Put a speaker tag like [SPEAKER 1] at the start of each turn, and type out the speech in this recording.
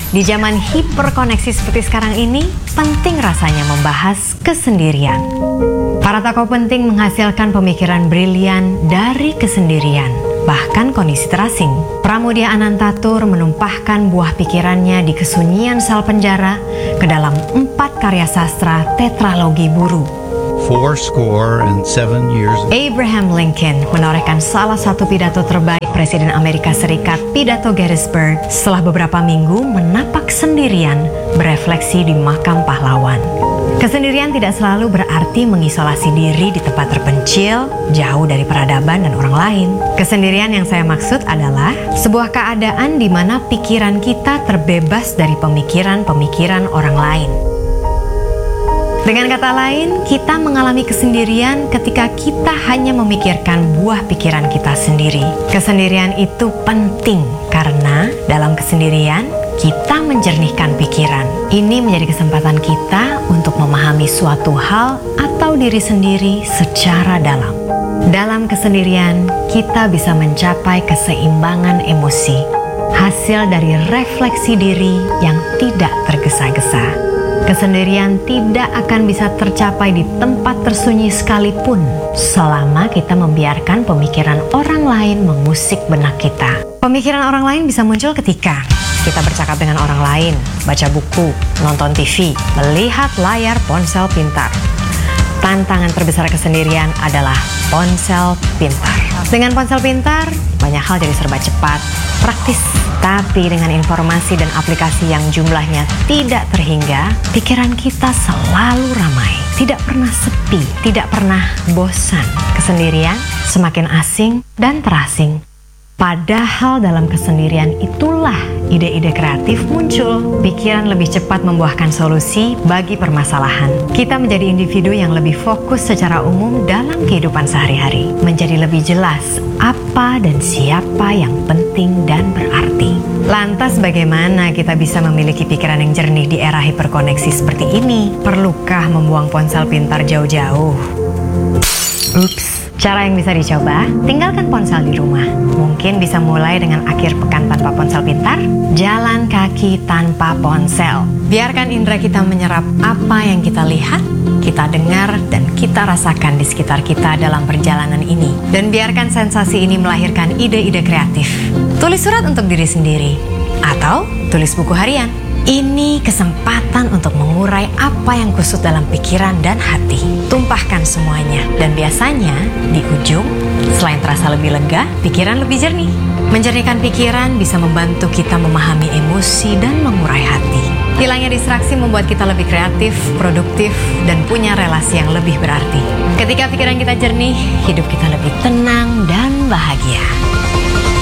[SPEAKER 1] Di zaman hiperkoneksi seperti sekarang ini, penting rasanya membahas kesendirian. Para tokoh penting menghasilkan pemikiran brilian dari kesendirian, bahkan kondisi terasing. Pramudia Anantatur menumpahkan buah pikirannya di kesunyian sel penjara ke dalam 4 karya sastra tetralogi buru.
[SPEAKER 2] 87 years ago.
[SPEAKER 1] Abraham Lincoln menorehkan salah satu pidato terbaik Presiden Amerika Serikat, pidato Gettysburg, setelah beberapa minggu menapak sendirian berefleksi di makam pahlawan. Kesendirian tidak selalu berarti mengisolasi diri di tempat terpencil, jauh dari peradaban dan orang lain. Kesendirian yang saya maksud adalah sebuah keadaan di mana pikiran kita terbebas dari pemikiran-pemikiran orang lain. Dengan kata lain, kita mengalami kesendirian ketika kita hanya memikirkan buah pikiran kita sendiri. Kesendirian itu penting karena dalam kesendirian kita menjernihkan pikiran. Ini menjadi kesempatan kita untuk memahami suatu hal atau diri sendiri secara dalam. Dalam kesendirian, kita bisa mencapai keseimbangan emosi, hasil dari refleksi diri yang tidak tergesa-gesa. Kesendirian tidak akan bisa tercapai di tempat tersunyi sekalipun selama kita membiarkan pemikiran orang lain mengusik benak kita. Pemikiran orang lain bisa muncul ketika kita bercakap dengan orang lain, baca buku, nonton TV, melihat layar ponsel pintar. Tantangan terbesar kesendirian adalah ponsel pintar. Dengan ponsel pintar, banyak hal jadi serba cepat, praktis. Tapi dengan informasi dan aplikasi yang jumlahnya tidak terhingga, pikiran kita selalu ramai. Tidak pernah sepi, tidak pernah bosan. Kesendirian semakin asing dan terasing. Padahal dalam kesendirian itulah ide-ide kreatif muncul. Pikiran lebih cepat membuahkan solusi bagi permasalahan. Kita menjadi individu yang lebih fokus secara umum dalam kehidupan sehari-hari. Menjadi lebih jelas apa dan siapa yang penting dan berarti. Lantas bagaimana kita bisa memiliki pikiran yang jernih di era hiperkoneksi seperti ini? Perlukah membuang ponsel pintar jauh-jauh? Ups. Cara yang bisa dicoba, tinggalkan ponsel di rumah. Mungkin bisa mulai dengan akhir pekan tanpa ponsel pintar, jalan kaki tanpa ponsel. Biarkan indera kita menyerap apa yang kita lihat, kita dengar, dan kita rasakan di sekitar kita dalam perjalanan ini. Dan biarkan sensasi ini melahirkan ide-ide kreatif. Tulis surat untuk diri sendiri, atau tulis buku harian. Ini kesempatan untuk mengurai apa yang kusut dalam pikiran dan hati. Tumpahkan semuanya. Dan biasanya di ujung, selain terasa lebih lega, pikiran lebih jernih. Menjernihkan pikiran bisa membantu kita memahami emosi dan mengurai hati. Hilangnya distraksi membuat kita lebih kreatif, produktif, dan punya relasi yang lebih berarti. Ketika pikiran kita jernih, hidup kita lebih tenang dan bahagia.